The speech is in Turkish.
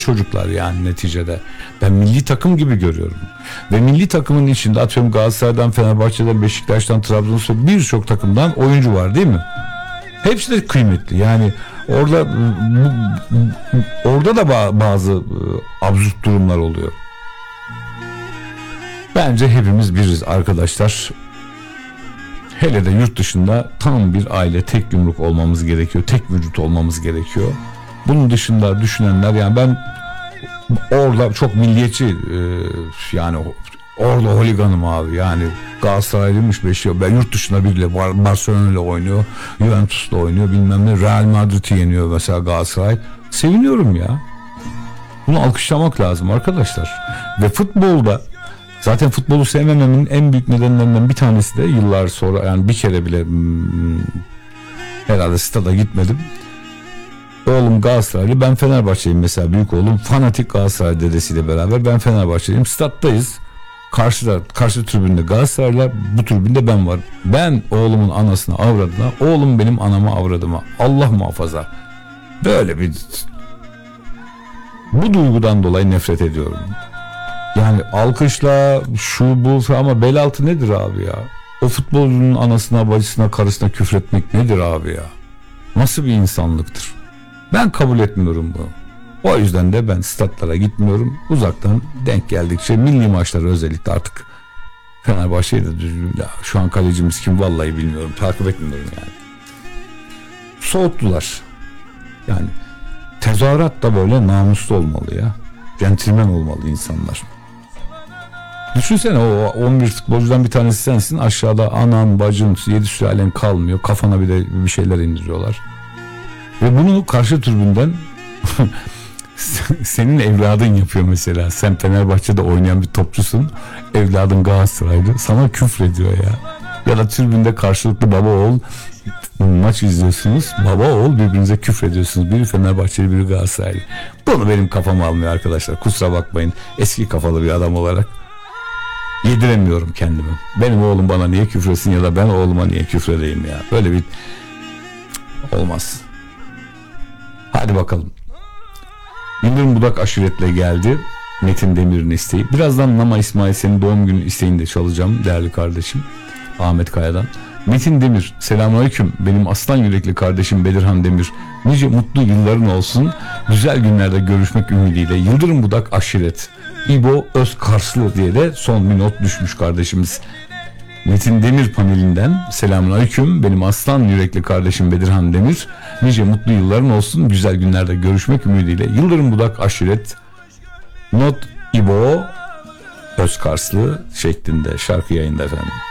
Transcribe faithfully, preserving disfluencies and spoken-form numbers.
çocuklar yani neticede. Ben milli takım gibi görüyorum. Ve milli takımın içinde atıyorum Galatasaray'dan, Fenerbahçe'den, Beşiktaş'tan, Trabzonspor birçok takımdan oyuncu var değil mi? Hepsi de kıymetli. Yani orada orada da bazı absürt durumlar oluyor. Bence hepimiz biriz arkadaşlar. Hele de yurt dışında tam bir aile, tek yumruk olmamız gerekiyor. Tek vücut olmamız gerekiyor. Bunun dışında düşünenler, yani ben orada çok milliyetçi yani orada holiganım abi. Yani Galatasaraylıymış Beşiktaş. Ben yurt dışında biriyle Barcelona ile oynuyor, Juventus'la oynuyor, bilmem ne, Real Madrid'i yeniyor mesela Galatasaray. Seviniyorum ya. Bunu alkışlamak lazım arkadaşlar. Ve futbolda zaten futbolu sevmememin en büyük nedenlerinden bir tanesi de yıllar sonra, yani bir kere bile hmm, herhalde stada gitmedim. Oğlum Galatasaraylı, ben Fenerbahçeliyim mesela, büyük oğlum fanatik Galatasaray dedesiyle beraber, ben Fenerbahçeliyim. Staddayız. Karşıda, karşı tribünde Galatasaraylılar, bu tribünde ben varım. Ben oğlumun anasına avradına, oğlum benim anama avradıma. Allah muhafaza. Böyle bir, bu duygudan dolayı nefret ediyorum. Yani alkışla şu bu ama bel altı nedir abi ya? O futbolcunun anasına, bacısına, karısına küfretmek nedir abi ya? Nasıl bir insanlıktır? Ben kabul etmiyorum bunu. O yüzden de ben statlara gitmiyorum. Uzaktan denk geldikçe milli maçları özellikle artık Fenerbahçe'yi de düzgün. Şu an kalecimiz kim vallahi bilmiyorum. Takip etmiyorum yani. Soğuttular. Yani tezahürat da böyle namuslu olmalı ya. Centilmen olmalı insanlar. Düşünsene, o on bir futbolcudan bir tanesi sensin. Aşağıda anan, bacın, yedi sülalen kalmıyor. Kafana bir de bir şeyler indiriyorlar. Ve bunu karşı tribünden senin evladın yapıyor mesela. Sen Fenerbahçe'de oynayan bir topçusun. Evladın Galatasaraylı. Sana küfrediyor ya. Ya da tribünde karşılıklı baba oğul maç izliyorsunuz. Baba oğul birbirinize küfrediyorsunuz. Biri Fenerbahçeli, biri Galatasaraylı. Bunu benim kafam almıyor arkadaşlar. Kusura bakmayın. Eski kafalı bir adam olarak yediremiyorum kendimi. Benim oğlum bana niye küfresin ya da ben oğluma niye küfredeyim ya. Böyle bir olmaz. Hadi bakalım. Yıldırım Budak aşiretle geldi. Metin Demir'in isteği. Birazdan Nama İsmail senin doğum günü isteğini de çalacağım değerli kardeşim Ahmet Kaya'dan. Metin Demir, selamünaleyküm. Benim aslan yürekli kardeşim Bedirhan Demir. Nice mutlu yılların olsun. Güzel günlerde görüşmek ümidiyle. Yıldırım Budak aşiret. İbo Özkarslı diye de son bir not düşmüş kardeşimiz. Metin Demir panelinden selamünaleyküm. Benim aslan yürekli kardeşim Bedirhan Demir. Nice mutlu yılların olsun. Güzel günlerde görüşmek ümidiyle. Yıldırım Budak aşiret. Not İbo Özkarslı şeklinde şarkı yayında efendim.